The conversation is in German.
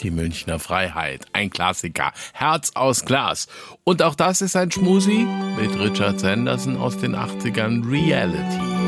Die Münchner Freiheit, ein Klassiker, Herz aus Glas. Und auch das ist ein Schmusi mit Richard Sanderson aus den 80ern, Reality.